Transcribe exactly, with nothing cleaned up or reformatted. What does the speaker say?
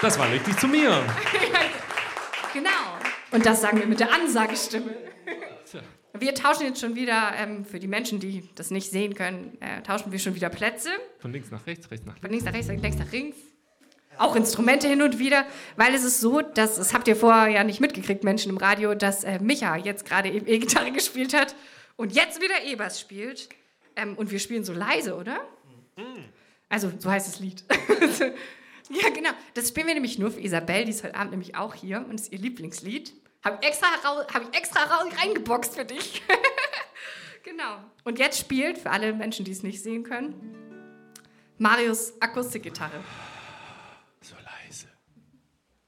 Das war richtig zu mir. Genau. Und das sagen wir mit der Ansagestimme. Wir tauschen jetzt schon wieder, ähm, für die Menschen, die das nicht sehen können, äh, tauschen wir schon wieder Plätze. Von links nach rechts, rechts nach links. Von links nach rechts, links nach links. Auch Instrumente hin und wieder, weil es ist so, dass, das habt ihr vorher ja nicht mitgekriegt, Menschen im Radio, dass äh, Micha jetzt gerade eben E-Gitarre gespielt hat und jetzt wieder E-Bass spielt. Ähm, und wir spielen so leise, oder? Also, so heißt das Lied. Ja, genau. Das spielen wir nämlich nur für Isabel, die ist heute Abend nämlich auch hier und ist ihr Lieblingslied. Habe ich extra, hab ich extra reingeboxt für dich. Genau. Und jetzt spielt, für alle Menschen, die es nicht sehen können, Marius Akustikgitarre.